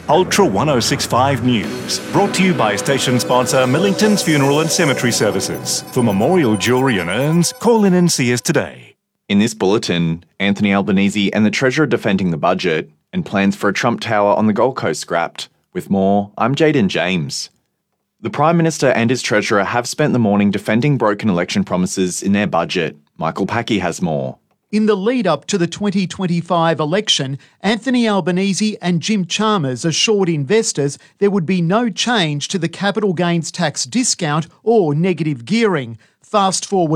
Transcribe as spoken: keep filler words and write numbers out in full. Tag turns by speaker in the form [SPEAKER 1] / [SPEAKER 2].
[SPEAKER 1] Ultra one oh six point five News, brought to you by station sponsor Millington's Funeral and Cemetery Services. For memorial jewellery and urns, call in and see us today.
[SPEAKER 2] In this bulletin, Anthony Albanese and the Treasurer defending the budget, and plans for a Trump Tower on the Gold Coast scrapped. With more, I'm Jayden James. The Prime Minister and his Treasurer have spent the morning defending broken election promises in their budget. Michael Packey has more.
[SPEAKER 3] In the lead-up to the twenty twenty-five election, Anthony Albanese and Jim Chalmers assured investors there would be no change to the capital gains tax discount or negative gearing. Fast forward